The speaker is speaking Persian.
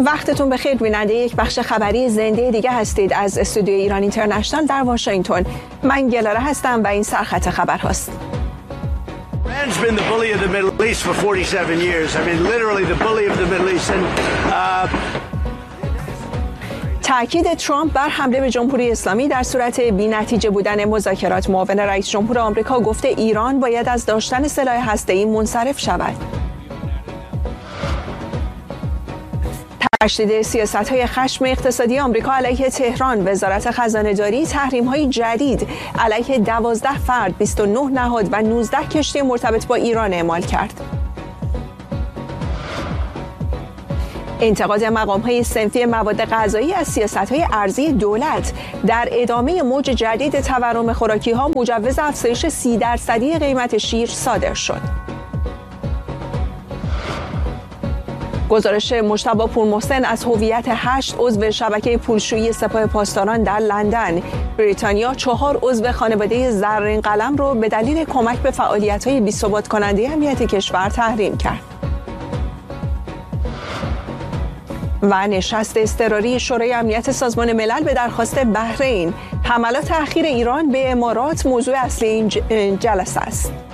وقتتون بخیر بیننده یک بخش خبری زنده دیگه هستید از استودیو ایران اینترنشنال در واشنگتن. من گلاره هستم و این سرخط خبر هاست. Iran's been the bully of the Middle East for 47 years. I mean, literally the bully of the Middle East. تأکید ترامپ بر حمله به جمهوری اسلامی در صورت بی‌نتیجه بودن مذاکرات. معاون رئیس جمهور آمریکا گفته ایران باید از داشتن سلاح هسته‌ای منصرف شود. تشدید سیاست‌های خشم اقتصادی آمریکا علیه تهران. وزارت خزانه‌داری تحریم‌های جدید علیه 12 فرد، 29 نهاد و 19 کشتی مرتبط با ایران اعمال کرد. انتقاد مقام‌های صنفی مواد غذایی از سیاست‌های ارزی دولت. در ادامه موج جدید تورم خوراکی‌ها مجوز افزایش 30% قیمت شیر صادر شد. گزارش مجتبی پورمحسن از هویت 8 عضو شبکه پولشویی سپاه پاسداران در لندن. بریتانیا 4 عضو خانواده زرین قلم رو به دلیل کمک به فعالیت‌های بی‌ثبات کننده امنیت کشور تحریم کرد. و نشست اضطراری شورای امنیت سازمان ملل به درخواست بحرین. حملات اخیر ایران به امارات موضوع اصلی این جلسه است.